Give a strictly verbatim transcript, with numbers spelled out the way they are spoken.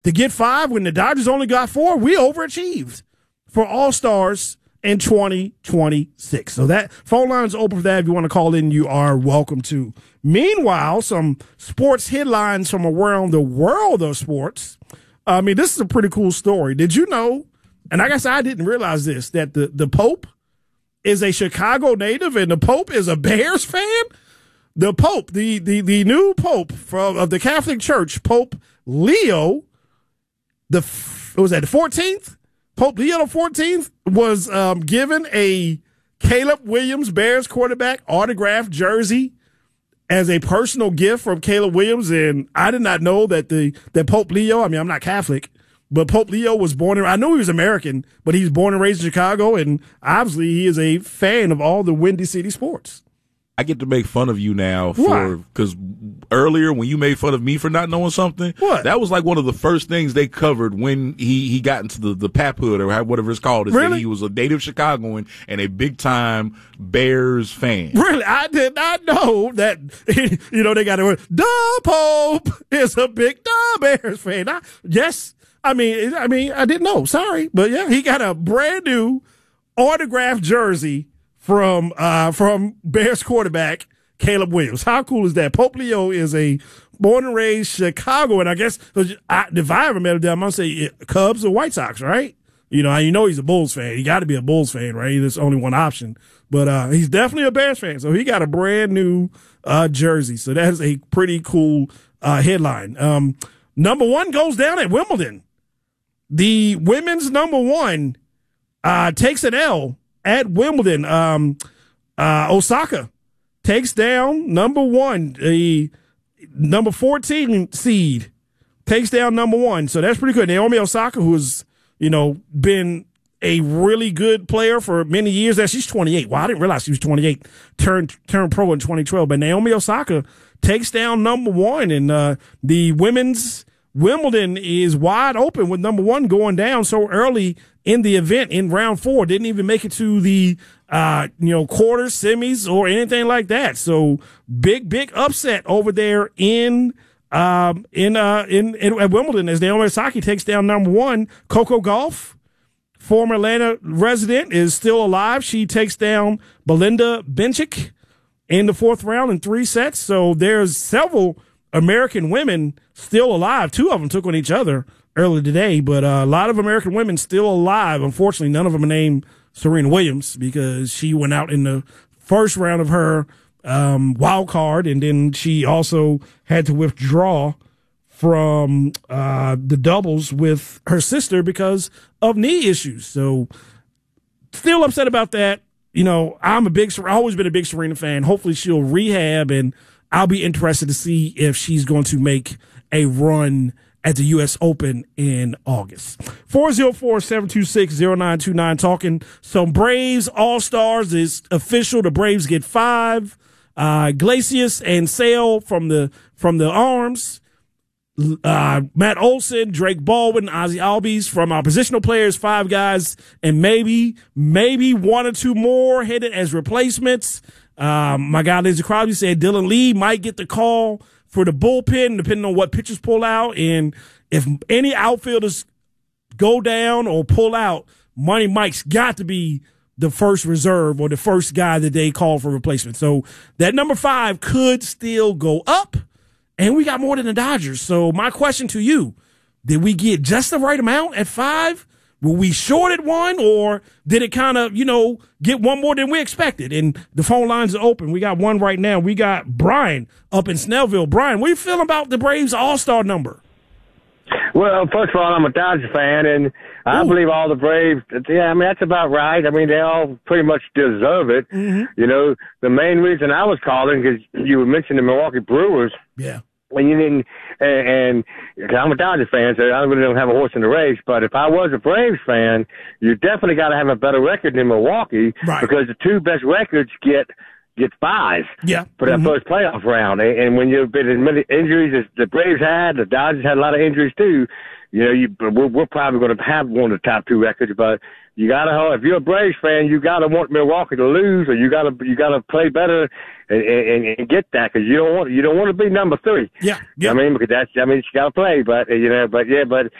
to get five when the Dodgers only got four, we overachieved for All-Stars in twenty twenty-six. So that phone line's open for that. If you want to call in, you are welcome to. Meanwhile, some sports headlines from around the world of sports. I mean, this is a pretty cool story. Did you know, and I guess I didn't realize this, that the, the Pope is a Chicago native and the Pope is a Bears fan? The Pope, the, the, the new Pope from of the Catholic Church, Pope Leo, the what was that, the fourteenth? Pope Leo the fourteenth was um, given a Caleb Williams Bears quarterback autographed jersey as a personal gift from Caleb Williams, and I did not know that the that Pope Leo, I mean, I'm not Catholic, but Pope Leo was born in, I knew he was American, but he's born and raised in Chicago, and obviously he is a fan of all the Windy City sports. I get to make fun of you now for because earlier when you made fun of me for not knowing something, what? That was like one of the first things they covered when he, he got into the, the paphood or whatever it's called. Is really? that he was a native Chicagoan and a big time Bears fan. Really, I did not know that. You know they got to. The Pope is a big the Bears fan. I, yes, I mean, I mean, I didn't know. Sorry, but yeah, he got a brand new autographed jersey from uh, from Bears quarterback Caleb Williams. How cool is that? Pope Leo is a born and raised Chicago, and I guess I, if I ever met him, I'm gonna say Cubs or White Sox, right? You know, you know he's a Bulls fan. He got to be a Bulls fan, right? There's only one option, but uh, he's definitely a Bears fan. So he got a brand new uh, jersey. So that's a pretty cool uh, headline. Um, number one goes down at Wimbledon. The women's number one uh, takes an L at Wimbledon. Um, uh, Osaka takes down number one, the number fourteen seed, takes down number one. So that's pretty good. Naomi Osaka, who's, you know, been a really good player for many years. Now, she's twenty-eight. Well, I didn't realize she was twenty-eight. Turned turned pro in twenty twelve. But Naomi Osaka takes down number one. And uh, the women's Wimbledon is wide open with number one going down so early in the event in round four. Didn't even make it to the, uh, you know, quarters, semis, or anything like that. So big, big upset over there in, um, in, uh, in, in at Wimbledon as Naomi Osaka takes down number one. Coco Gauff, former Atlanta resident, is still alive. She takes down Belinda Bencic in the fourth round in three sets. So there's several American women still alive. Two of them took on each other earlier today, but uh, a lot of American women still alive. Unfortunately, none of them are named Serena Williams because she went out in the first round of her um, wild card, and then she also had to withdraw from uh, the doubles with her sister because of knee issues. So still upset about that. You know, I'm a big, I've always been a big Serena fan. Hopefully she'll rehab, and I'll be interested to see if she's going to make a run at the U S Open in August. four oh four, seven two six, oh nine two nine. Talking some Braves All-Stars. Is official. The Braves get five. Uh, Iglesias and Sale from the, from the arms. Uh, Matt Olson, Drake Baldwin, Ozzie Albies from our positional players, five guys, and maybe, maybe one or two more headed as replacements. Um, my guy, Lindsey Crosby, said Dylan Lee might get the call for the bullpen, depending on what pitchers pull out. And if any outfielders go down or pull out, Money Mike's got to be the first reserve or the first guy that they call for replacement. So that number five could still go up, and we got more than the Dodgers. So my question to you, did we get just the right amount at five? Were we short at one, or did it kind of, you know, get one more than we expected? And the phone lines are open. We got one right now. We got Brian up in Snellville. Brian, what are you feeling about the Braves All-Star number? Well, first of all, I'm a Dodgers fan, and I Ooh. believe all the Braves, yeah, I mean, that's about right. I mean, they all pretty much deserve it. Mm-hmm. You know, the main reason I was calling, because you mentioned the Milwaukee Brewers. Yeah. When you didn't, and, and I'm a Dodgers fan, so I really don't have a horse in the race. But if I was a Braves fan, you definitely got to have a better record than Milwaukee, right, because the two best records get get buys yeah. for that mm-hmm. first playoff round. And, and when you've been as many injuries as the Braves had, the Dodgers had a lot of injuries too. you know, you we're, we're probably going to have one of the top two records, but you gotta, if you're a Braves fan, you gotta want Milwaukee to lose, or you gotta you gotta play better and, and, and get that, because you don't want you don't want to be number three. Yeah, yeah. I mean, because that's I mean you gotta play, but you know, but yeah, but